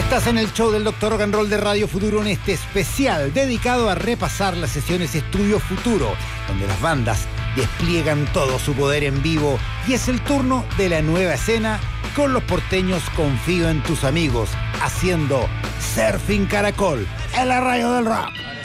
Estás en el show del Dr. Rock and Roll de Radio Futuro, en este especial dedicado a repasar las sesiones Estudio Futuro, donde las bandas despliegan todo su poder en vivo, y es el turno de la nueva escena con los porteños Confío en tus amigos, haciendo Surfing Caracol en la radio del rock.